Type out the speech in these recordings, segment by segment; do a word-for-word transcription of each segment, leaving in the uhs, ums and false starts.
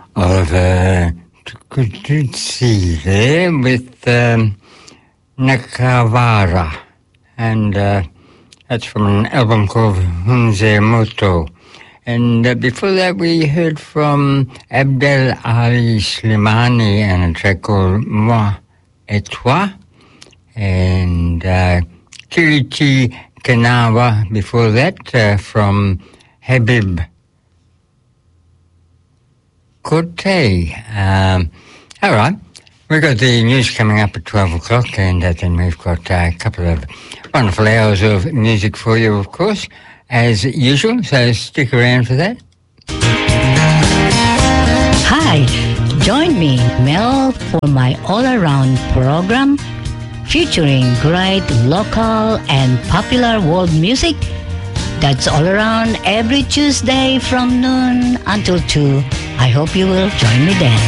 Oliver Tukutsi there with um, Nakawara, and uh, that's from an album called Hunze Moto. And uh, before that we heard from Abdel Ali Slimani and a track called Moi et Toi, and uh, Kiriti Kanawa before that uh, from Habib Kote. Um, all right, we've got the news coming up at twelve o'clock, and uh, then we've got uh, a couple of wonderful hours of music for you, of course, as usual, so stick around for that. Hi, join me, Mel, for my all-around program featuring great local and popular world music. That's all around every Tuesday from noon until two. I hope you will join me then.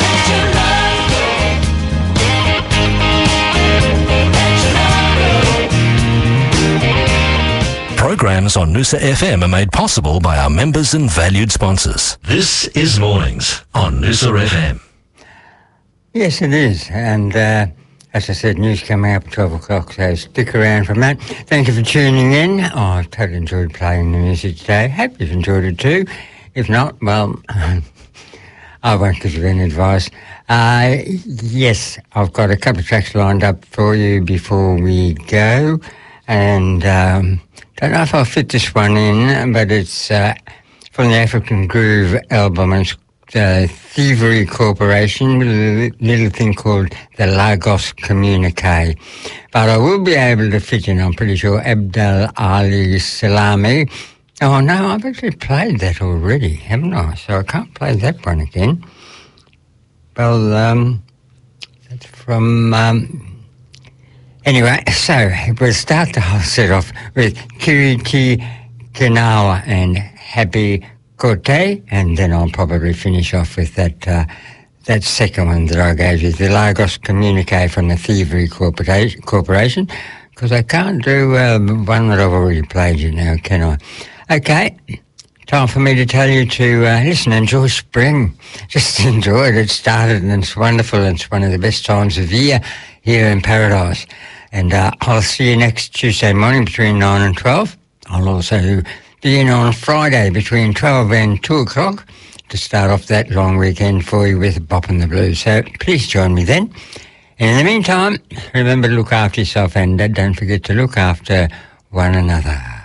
Programs on Noosa F M are made possible by our members and valued sponsors. This is Mornings on Noosa F M. Yes, it is. And uh, as I said, news coming up at twelve o'clock, so stick around for that. Thank you for tuning in. Oh, I've totally enjoyed playing the music today. Hope you've enjoyed it too. If not, well, I won't give you any advice. Uh, yes, I've got a couple of tracks lined up for you before we go. And um, don't know if I'll fit this one in, but it's uh, from the African Groove album. It's uh, Thievery Corporation with a little thing called the Lagos Communique. But I will be able to fit in, I'm pretty sure, Abdel Ali Salami. Oh, no, I've actually played that already, haven't I? So I can't play that one again. Well, um, that's from... Um, Anyway, so we'll start the whole set off with Kiriti Kanawa and Happy Kote, and then I'll probably finish off with that uh, that second one that I gave you, the Lagos Communique from the Thievery Corporation, because I can't do uh, one that I've already played you now, can I? Okay, time for me to tell you to uh, listen, enjoy spring. Just enjoy it. It started and it's wonderful. It's one of the best times of year here in Paradise. And uh, I'll see you next Tuesday morning between nine and twelve. I'll also be in on Friday between twelve and two o'clock to start off that long weekend for you with Bop and the Blues. So please join me then. And in the meantime, remember to look after yourself and uh, don't forget to look after one another.